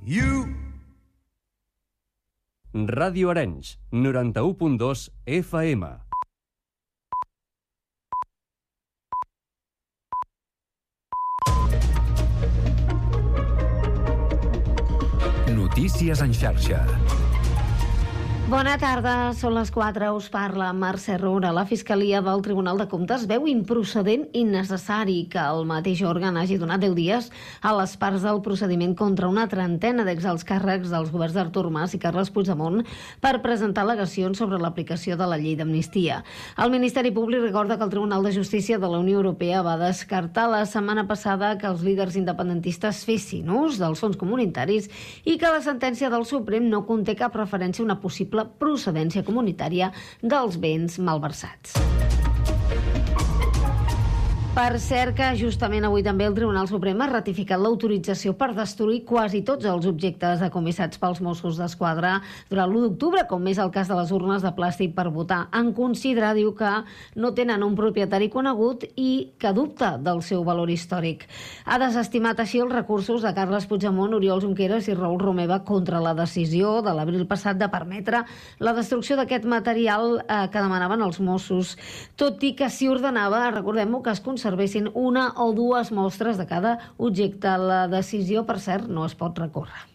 Ràdio Arenys, 91.2 FM. Notícies en xarxa. Bona tarda, són les 4, us parla Mercè Roura. La Fiscalia del Tribunal de Comptes veu improcedent i innecessari que el mateix òrgan hagi donat 10 dies a les parts del procediment contra una trentena d'exalts càrrecs dels governs d'Artur Mas i Carles Puigdemont per presentar al·legacions sobre l'aplicació de la llei d'amnistia. El Ministeri Públic recorda que el Tribunal de Justícia de la Unió Europea va descartar la setmana passada que els líders independentistes fessin ús dels fons comunitaris i que la sentència del Suprem no conté cap referència a una possible procedència comunitària dels béns malversats. Per cert que justament avui també el Tribunal Suprem ha ratificat l'autorització per destruir quasi tots els objectes decomissats pels Mossos d'Esquadra durant l'1 d'octubre, com és el cas de les urnes de plàstic per votar. En considerar, diu, que no tenen un propietari conegut i que dubta del seu valor històric. Ha desestimat així els recursos de Carles Puigdemont, Oriol Junqueras i Raül Romeva contra la decisió de l'abril passat de permetre la destrucció d'aquest material que demanaven els Mossos, tot i que s'hi ordenava, recordem-ho, que es conservessin una o dues mostres de cada objecte. La decisió, per cert, no es pot recórrer.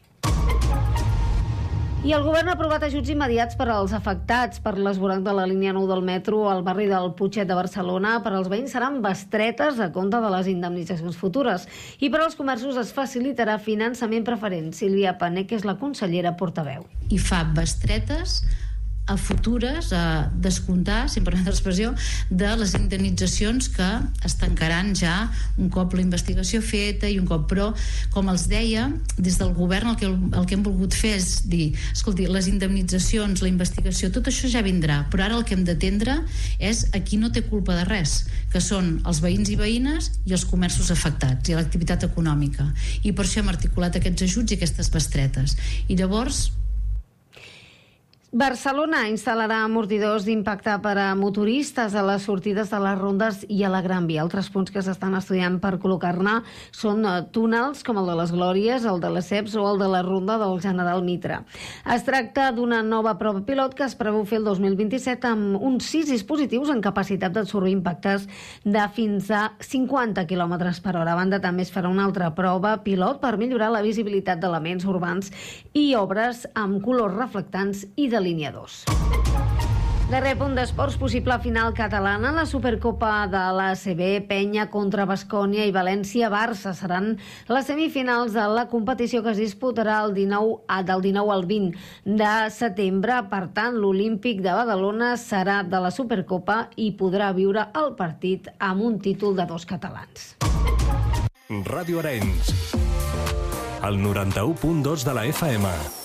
I el govern ha aprovat ajuts immediats per als afectats per l'esvoranc de la línia 9 del metro al barri del Putxet de Barcelona. Per als veïns seran bestretes a compte de les indemnitzacions futures. I per als comerços es facilitarà finançament preferent. Sílvia Pané, que és la consellera portaveu. I fa bestretes a futures, a descomptar, si em permet l'expressió, de les indemnitzacions que es tancaran ja un cop la investigació feta i un cop, però, com els deia, des del govern el que hem volgut fer és dir, escolti, les indemnitzacions, la investigació, tot això ja vindrà, però ara el que hem d'atendre és a qui no té culpa de res, que són els veïns i veïnes i els comerços afectats i l'activitat econòmica. I per això hem articulat aquests ajuts i aquestes bestretes. I llavors, Barcelona instal·larà amortidors d'impacte per a motoristes a les sortides de les rondes i a la Gran Via. Altres punts que s'estan estudiant per col·locar-ne són túnels com el de les Glòries, el de les Ceps o el de la ronda del General Mitre. Es tracta d'una nova prova pilot que es preveu fer el 2027 amb uns 6 dispositius en capacitat d'absorbir impactes de fins a 50 km per hora. A banda, també es farà una altra prova pilot per millorar la visibilitat d'elements urbans i obres amb colors reflectants i de línia 2. Darrer punt d'esports, possible final catalana. La Supercopa de l'ACB, Penya contra Baskonia i València-Barça seran les semifinals de la competició que es disputarà del 19 al 20 de setembre. Per tant, l'Olímpic de Badalona serà de la Supercopa i podrà viure el partit amb un títol de 2 catalans. Ràdio Arenys, el 91.2 de la FM.